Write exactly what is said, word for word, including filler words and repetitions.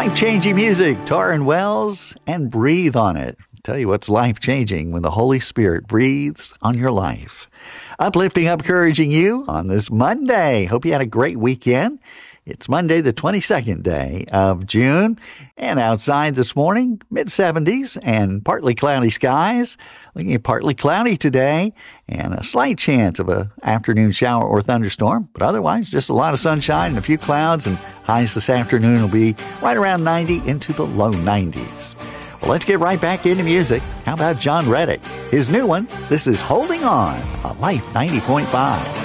Life-changing music, Taryn Wells, and Breathe on It. Tell you what's life-changing when the Holy Spirit breathes on your life. Uplifting, encouraging you on this Monday. Hope you had a great weekend. It's Monday, the twenty-second day of June, and outside this morning, mid seventies and partly cloudy skies. Looking at partly cloudy today and a slight chance of an afternoon shower or thunderstorm, but otherwise just a lot of sunshine and a few clouds, and highs this afternoon will be right around ninety into the low nineties. Well, let's get right back into music. How about John Reddick? His new one, this is Holding On on Life ninety point five.